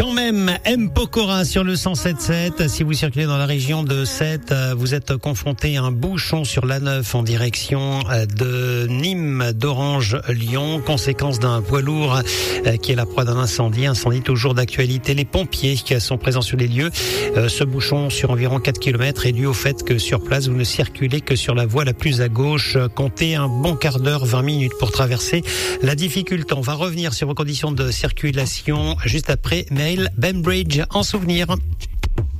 Quand même, M. Pokora sur le 107.7. Si vous circulez dans la région de Sète, vous êtes confronté à un bouchon sur l'A9 en direction de Nîmes, d'Orange, Lyon. Conséquence d'un poids lourd qui est la proie d'un incendie. Incendie toujours d'actualité. Les pompiers qui sont présents sur les lieux. Ce bouchon sur environ 4 km est dû au fait que sur place, vous ne circulez que sur la voie la plus à gauche. Comptez un bon quart d'heure, 20 minutes pour traverser la difficulté. On va revenir sur vos conditions de circulation juste après Mail Bembridge en souvenir.